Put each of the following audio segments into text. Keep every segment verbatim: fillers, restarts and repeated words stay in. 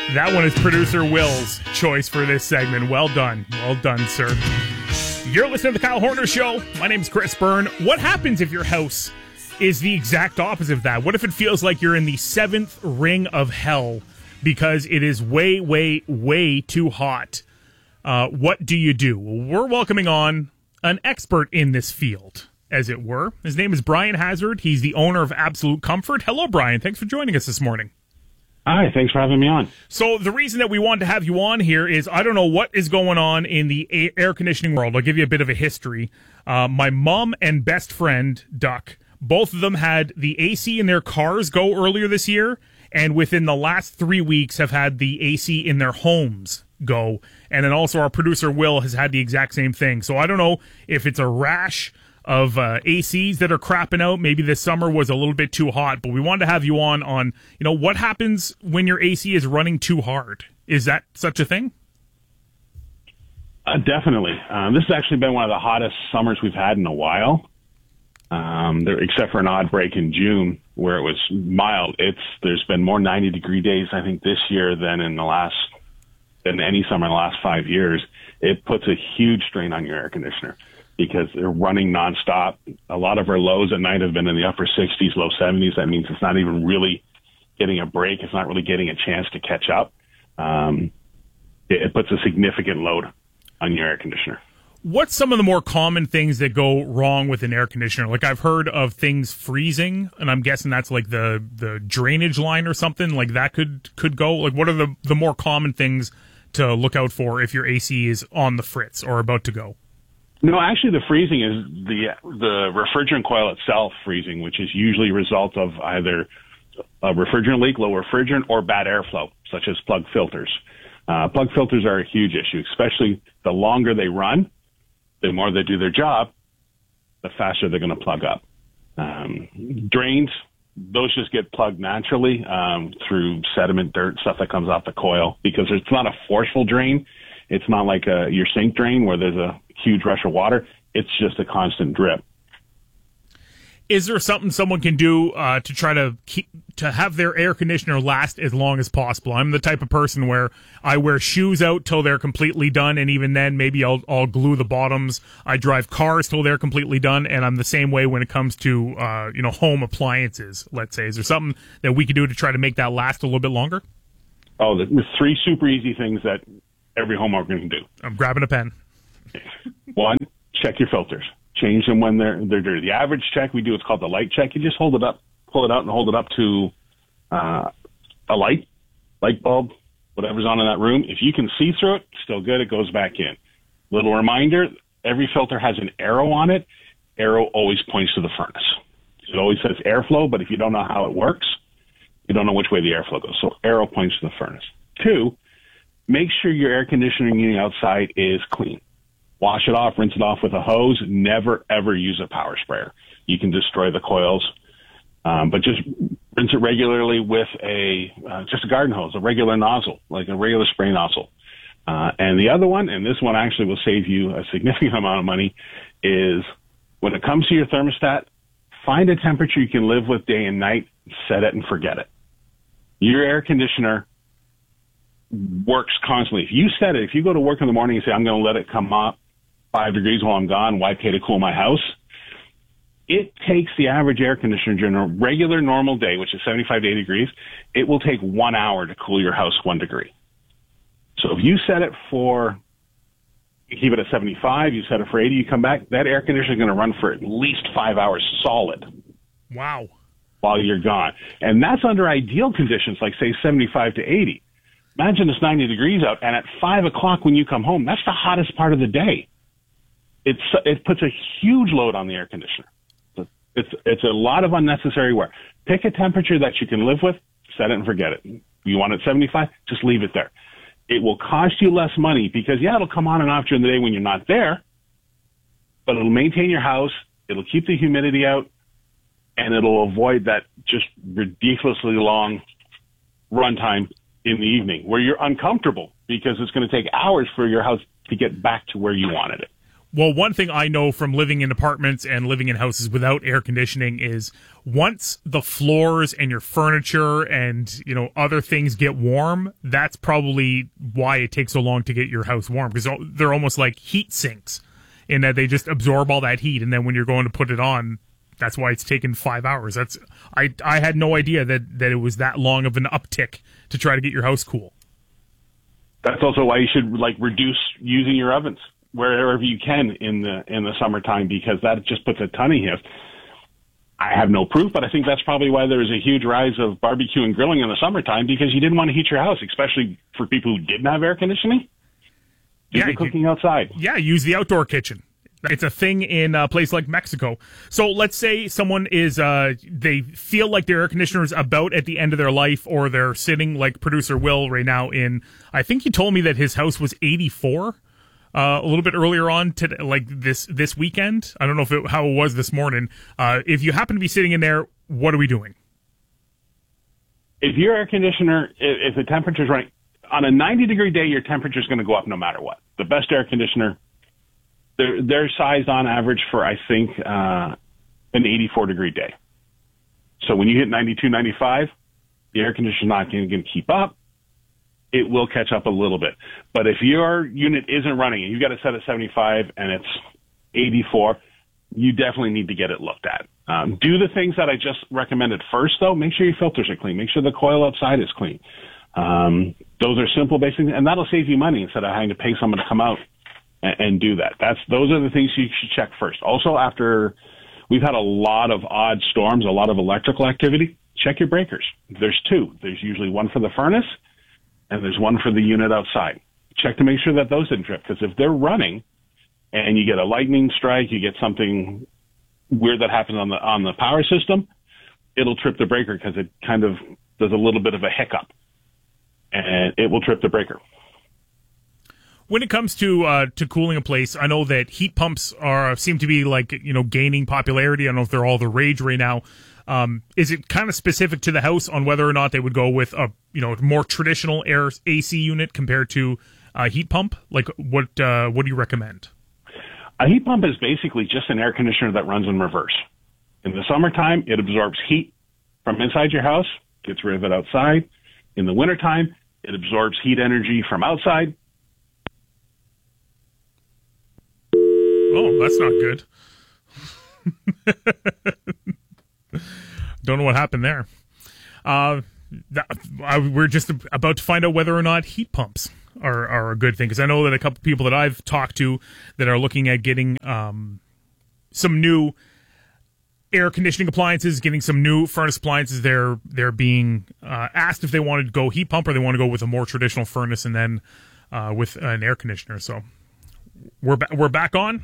That one is producer Will's choice for this segment. Well done. Well done, sir. You're listening to The Kyle Horner Show. My name's Chris Byrne. What happens if your house is the exact opposite of that? What if it feels like you're in the seventh ring of hell because it is way, way, way too hot? Uh, what do you do? Well, we're welcoming on an expert in this field, as it were. His name is Brian Hazard. He's the owner of Absolute Comfort. Hello, Brian. Thanks for joining us this morning. Hi, thanks for having me on. So the reason that we wanted to have you on here is I don't know what is going on in the a- air conditioning world. I'll give you a bit of a history. Uh, my mom and best friend, Duck, both of them had the A C in their cars go earlier this year, and within the last three weeks have had the A C in their homes go. And then also our producer, Will, has had the exact same thing. So I don't know if it's a rash of uh, A Cs that are crapping out. Maybe this summer was a little bit too hot, but we wanted to have you on on, you know, what happens when your A C is running too hard? Is that such a thing? Uh, definitely. Um, this has actually been one of the hottest summers we've had in a while, um, there, except for an odd break in June where it was mild. It's There's been more ninety degree days, I think, this year than in the last than any summer in the last five years. It puts a huge strain on your air conditioner, because they're running nonstop. A lot of our lows at night have been in the upper sixties, low seventies. That means it's not even really getting a break. It's not really getting a chance to catch up. Um, it, it puts a significant load on your air conditioner. What's some of the more common things that go wrong with an air conditioner? Like, I've heard of things freezing, and I'm guessing that's like the, the drainage line or something. Like, that could, could go. Like, what are the, the more common things to look out for if your A C is on the fritz or about to go? No, actually, the freezing is the the refrigerant coil itself freezing, which is usually a result of either a refrigerant leak, low refrigerant, or bad airflow, such as plug filters. Uh, plug filters are a huge issue, especially the longer they run, the more they do their job, the faster they're going to plug up. Um, drains, those just get plugged naturally um, through sediment, dirt, stuff that comes off the coil, because it's not a forceful drain. It's not like a, your sink drain where there's a huge rush of water. It's just a constant drip. Is there something someone can do uh, to try to keep to have their air conditioner last as long as possible? I'm the type of person where I wear shoes out till they're completely done, and even then, maybe I'll, I'll glue the bottoms. I drive cars till they're completely done, and I'm the same way when it comes to uh, you know home appliances. Let's say, is there something that we can do to try to make that last a little bit longer? Oh, there's three super easy things that every homeowner can do. I'm grabbing a pen. One, check your filters. Change them when they're they're dirty. The average check we do, it's called the light check. You just hold it up, pull it out, and hold it up to uh, a light, light bulb, whatever's on in that room. If you can see through it, still good. It goes back in. Little reminder: every filter has an arrow on it. Arrow always points to the furnace. It always says airflow, but if you don't know how it works, you don't know which way the airflow goes. So arrow points to the furnace. Two, make sure your air conditioning unit outside is clean. Wash it off, rinse it off with a hose. Never, ever use a power sprayer. You can destroy the coils. Um, but just rinse it regularly with a uh, just a garden hose, a regular nozzle, like a regular spray nozzle. Uh, and the other one, and this one actually will save you a significant amount of money, is when it comes to your thermostat, find a temperature you can live with day and night, set it and forget it. Your air conditioner works constantly. If you set it, if you go to work in the morning and say, I'm going to let it come up five degrees while I'm gone, why pay to cool my house? It takes the average air conditioner during a regular normal day, which is seventy-five to eighty degrees, it will take one hour to cool your house one degree. So if you set it for, you keep it at seventy-five, you set it for eighty, you come back, that air conditioner is going to run for at least five hours solid. Wow. While you're gone. And that's under ideal conditions, like say seventy-five to eighty. Imagine it's ninety degrees out, and at five o'clock when you come home, that's the hottest part of the day. It's, it puts a huge load on the air conditioner. It's, it's a lot of unnecessary wear. Pick a temperature that you can live with, set it and forget it. You want it seventy-five, just leave it there. It will cost you less money because, yeah, it'll come on and off during the day when you're not there, but it'll maintain your house, it'll keep the humidity out, and it'll avoid that just ridiculously long runtime in the evening where you're uncomfortable because it's going to take hours for your house to get back to where you wanted it. Well, one thing I know from living in apartments and living in houses without air conditioning is once the floors and your furniture and, you know, other things get warm, that's probably why it takes so long to get your house warm, because they're almost like heat sinks in that they just absorb all that heat, and then when you're going to put it on, that's why it's taken five hours. That's I I had no idea that, that it was that long of an uptick to try to get your house cool. That's also why you should like reduce using your ovens wherever you can in the in the summertime, because that just puts a ton of heat. I have no proof, but I think that's probably why there was a huge rise of barbecue and grilling in the summertime, because you didn't want to heat your house, especially for people who didn't have air conditioning. Do Yeah, the cooking outside. Yeah, use the outdoor kitchen. It's a thing in a place like Mexico. So let's say someone is, uh, they feel like their air conditioner is about at the end of their life, or they're sitting like producer Will right now in, I think he told me that his house was eighty-four. Uh, a little bit earlier on today, like this this weekend. I don't know if it, how it was this morning. Uh, if you happen to be sitting in there, what are we doing? If your air conditioner, if, if the temperature's right, on a ninety degree day, your temperature's going to go up no matter what. The best air conditioner, they're, they're sized on average for, I think, uh, an eighty-four degree day. So when you hit ninety-two, ninety-five, the air conditioner's not going to keep up. It will catch up a little bit. But if your unit isn't running and you've got it set at seventy-five and it's eighty-four, you definitely need to get it looked at. Um, do the things that I just recommended first, though. Make sure your filters are clean. Make sure the coil outside is clean. Um, those are simple, basic, and that'll save you money instead of having to pay someone to come out and, and do that. That's those are the things you should check first. Also, after we've had a lot of odd storms, a lot of electrical activity, check your breakers. There's two. There's usually one for the furnace, and there's one for the unit outside. Check to make sure that those didn't trip, because if they're running and you get a lightning strike, you get something weird that happens on the on the power system, it'll trip the breaker because it kind of does a little bit of a hiccup, and it will trip the breaker. When it comes to uh, to cooling a place, I know that heat pumps are seem to be like you know gaining popularity. I don't know if they're all the rage right now. Um, is it kind of specific to the house on whether or not they would go with a you know more traditional air A C unit compared to a heat pump? Like what uh, what do you recommend? A heat pump is basically just an air conditioner that runs in reverse. In the summertime, it absorbs heat from inside your house, gets rid of it outside. In the wintertime, it absorbs heat energy from outside. Oh, that's not good. Don't know what happened there. Uh, that, I, we're just about to find out whether or not heat pumps are, are a good thing, because I know that a couple people that I've talked to that are looking at getting um, some new air conditioning appliances, getting some new furnace appliances. They're they're being uh, asked if they want to go heat pump or they want to go with a more traditional furnace and then uh, with an air conditioner. So we're ba- we're back on.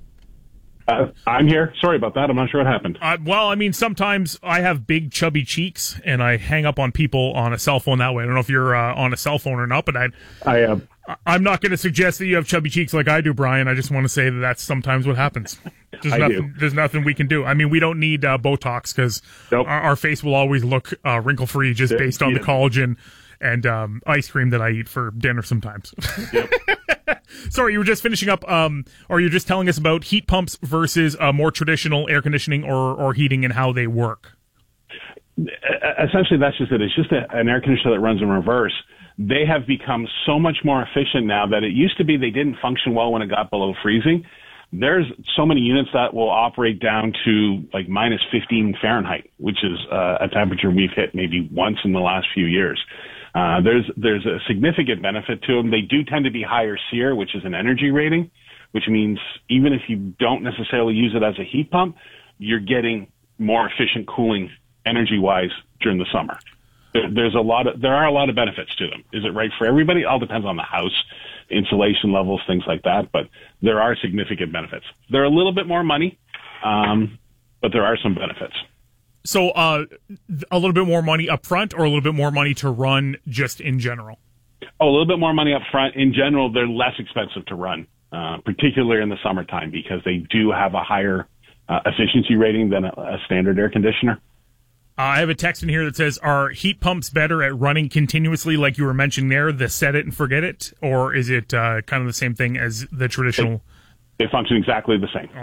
Uh, I'm here. Sorry about that. I'm not sure what happened. Uh, well, I mean, sometimes I have big, chubby cheeks, and I hang up on people on a cell phone that way. I don't know if you're uh, on a cell phone or not, but I, I am. Uh, I'm not going to suggest that you have chubby cheeks like I do, Brian. I just want to say that that's sometimes what happens. There's, I nothing, do. there's nothing we can do. I mean, we don't need uh, Botox because Nope. our, our face will always look uh, wrinkle-free just Yeah, based on yeah. the collagen and um, ice cream that I eat for dinner sometimes. Yep. Sorry, you were just finishing up, um, or you're just telling us about heat pumps versus uh, more traditional air conditioning or, or heating and how they work. Essentially, that's just it. It's just a, an air conditioner that runs in reverse. They have become so much more efficient now that it used to be they didn't function well when it got below freezing. There's so many units that will operate down to like minus fifteen Fahrenheit, which is uh, a temperature we've hit maybe once in the last few years. Uh, there's there's a significant benefit to them. They do tend to be higher S E E R, which is an energy rating, which means even if you don't necessarily use it as a heat pump, you're getting more efficient cooling energy-wise during the summer. There, there's a lot of there are a lot of benefits to them. Is it right for everybody? It all depends on the house, insulation levels, things like that. But there are significant benefits. They're a little bit more money, um, but there are some benefits. So uh, a little bit more money up front or a little bit more money to run just in general? Oh, a little bit more money up front. In general, they're less expensive to run, uh, particularly in the summertime, because they do have a higher uh, efficiency rating than a, a standard air conditioner. Uh, I have a text in here that says, are heat pumps better at running continuously like you were mentioning there, the set it and forget it? Or is it uh, kind of the same thing as the traditional? they function exactly the same.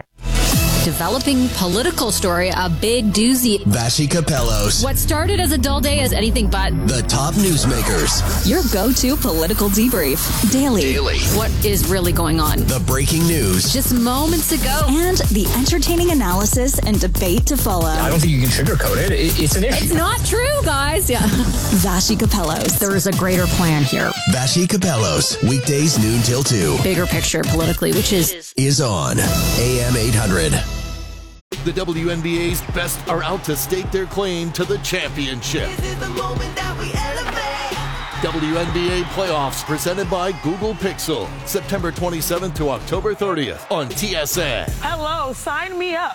Developing political story, a big doozy. Vassy Capellos. What started as a dull day is anything but. The top newsmakers. Your go-to political debrief. Daily. Daily. What is really going on? The breaking news. Just moments ago. And the entertaining analysis and debate to follow. I don't think you can sugarcoat it. It's an issue. It's not true, guys. Yeah. Vassy Capellos. There is a greater plan here. Vassy Capellos. Weekdays noon till two. Bigger picture politically, which is... Is on A M eight hundred. The W N B A's best are out to stake their claim to the championship. This is the moment that we elevate. W N B A playoffs presented by Google Pixel. September twenty-seventh to October thirtieth on T S N. Hello, sign me up.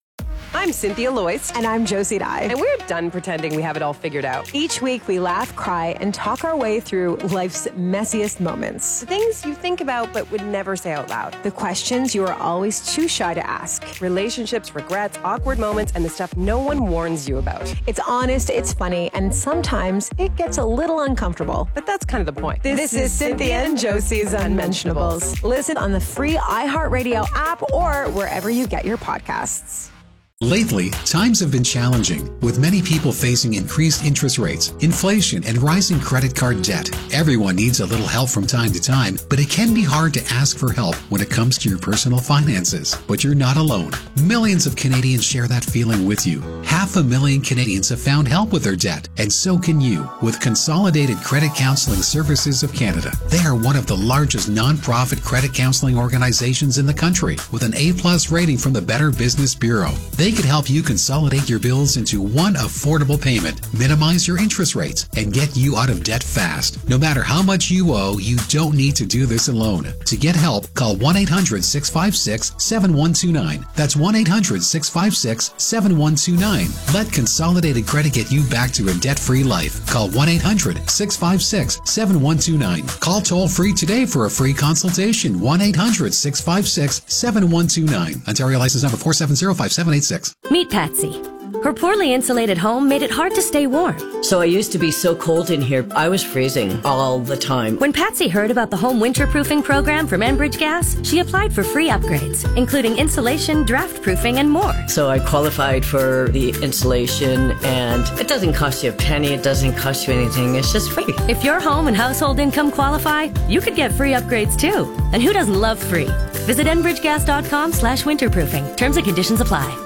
I'm Cynthia Loyce. And I'm Josie Dye. And we're done pretending we have it all figured out. Each week, we laugh, cry, and talk our way through life's messiest moments. The things you think about but would never say out loud. The questions you are always too shy to ask. Relationships, regrets, awkward moments, and the stuff no one warns you about. It's honest, it's funny, and sometimes it gets a little uncomfortable. But that's kind of the point. This, this is Cynthia and Josie's Unmentionables. Listen on the free iHeartRadio app or wherever you get your podcasts. Lately, times have been challenging, with many people facing increased interest rates, inflation, and rising credit card debt. Everyone needs a little help from time to time, but it can be hard to ask for help when it comes to your personal finances. But you're not alone. Millions of Canadians share that feeling with you. Half a million Canadians have found help with their debt, and so can you with Consolidated Credit Counseling Services of Canada. They are one of the largest non-profit credit counseling organizations in the country, with an A-plus rating from the Better Business Bureau. They could help you consolidate your bills into one affordable payment, minimize your interest rates, and get you out of debt fast. No matter how much you owe, you don't need to do this alone. To get help, call one eight hundred, six five six, seven one two nine. That's one eight hundred, six five six, seven one two nine. Let Consolidated Credit get you back to a debt-free life. Call one eight hundred, six five six, seven one two nine. Call toll-free today for a free consultation. one eight hundred, six five six, seven one two nine. Ontario license number four seven zero five seven eight six. Meet Patsy. Her poorly insulated home made it hard to stay warm. So I used to be so cold in here, I was freezing all the time. When Patsy heard about the home winterproofing program from Enbridge Gas, she applied for free upgrades, including insulation, draft proofing, and more. So I qualified for the insulation, and it doesn't cost you a penny, it doesn't cost you anything, it's just free. If your home and household income qualify, you could get free upgrades too. And who doesn't love free? Visit enbridgegas dot com slash winterproofing. Terms and conditions apply.